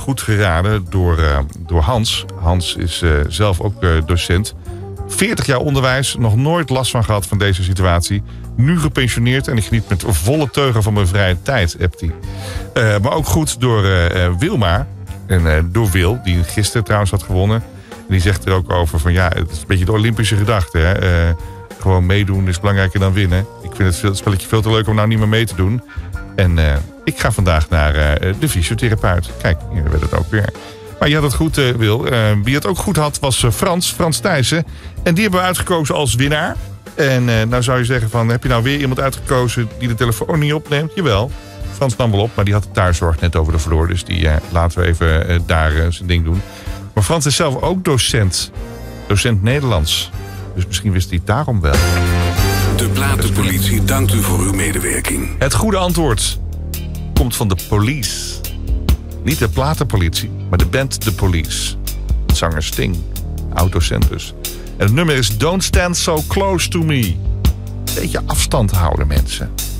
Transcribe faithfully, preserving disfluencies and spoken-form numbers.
goed geraden door, uh, door Hans. Hans is uh, zelf ook uh, docent. veertig jaar onderwijs, nog nooit last van gehad van deze situatie. Nu gepensioneerd en ik geniet met volle teugen van mijn vrije tijd, hebt hij. Uh, maar ook goed door uh, Wilma. En uh, door Wil, die gisteren trouwens had gewonnen. En die zegt er ook over van ja, het is een beetje de Olympische gedachte. Hè? Uh, gewoon meedoen is belangrijker dan winnen. Ik vind het, veel, het spelletje veel te leuk om nou niet meer mee te doen. En uh, ik ga vandaag naar uh, de fysiotherapeut. Kijk, hier werd het ook weer. Maar je had het goed, uh, Wil. Uh, wie het ook goed had was uh, Frans, Frans Thijssen. En die hebben we uitgekozen als winnaar. En uh, nou zou je zeggen van, heb je nou weer iemand uitgekozen die de telefoon niet opneemt? Jawel, Frans nam wel op, maar die had de thuiszorg net over de vloer. Dus die uh, laten we even uh, daar uh, zijn ding doen. Maar Frans is zelf ook docent. Docent Nederlands. Dus misschien wist hij het daarom wel. De Platenpolitie dankt u voor uw medewerking. Het goede antwoord komt van de Police. Niet de Platenpolitie, maar de band The Police. Zanger Sting, oud-docent dus. En het nummer is Don't Stand So Close To Me. Beetje afstand houden, mensen.